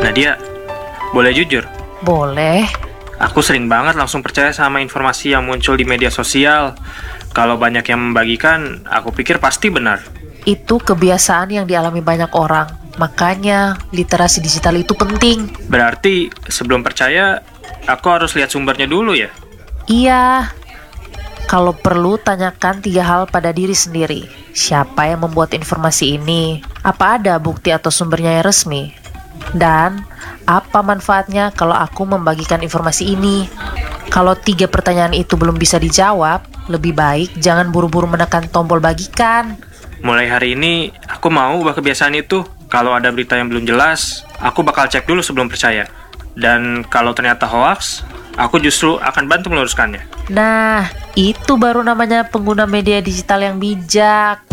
Nadia, boleh jujur? Boleh. Aku sering banget langsung percaya sama informasi yang muncul di media sosial. Kalau banyak yang membagikan, aku pikir pasti benar. Itu kebiasaan yang dialami banyak orang. Makanya literasi digital itu penting. Berarti sebelum percaya, aku harus lihat sumbernya dulu ya? Iya. Kalau perlu, tanyakan 3 hal pada diri sendiri. Siapa yang membuat informasi ini? Apa ada bukti atau sumbernya yang resmi? Dan apa manfaatnya kalau aku membagikan informasi ini? Kalau 3 pertanyaan itu belum bisa dijawab, lebih baik jangan buru-buru menekan tombol bagikan. Mulai hari ini, aku mau ubah kebiasaan itu. Kalau ada berita yang belum jelas, aku bakal cek dulu sebelum percaya. Dan kalau ternyata hoaks, aku justru akan bantu meluruskannya. Nah, itu baru namanya pengguna media digital yang bijak.